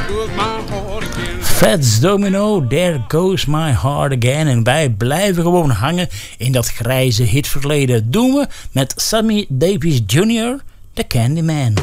Fats Domino, There Goes My Heart Again. En wij blijven gewoon hangen in dat grijze hitverleden. Doen we met Sammy Davis Jr., The Candyman.